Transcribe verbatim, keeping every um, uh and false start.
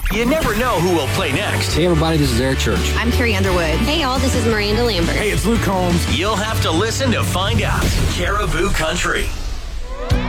You never know who will play next. Hey, everybody, this is Air Church. I'm Carrie Underwood. Hey, y'all, this is Miranda Lambert. Hey, it's Luke Combs. You'll have to listen to find out. Caribou Country.